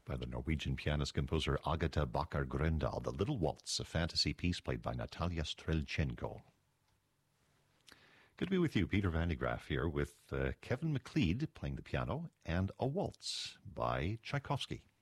by the Norwegian pianist-composer Agata Bakar-Grøndal, The Little Waltz, a fantasy piece played by Natalia Strelchenko. Good to be with you, Peter Van de Graaff here with Kevin MacLeod playing the piano and a waltz by Tchaikovsky.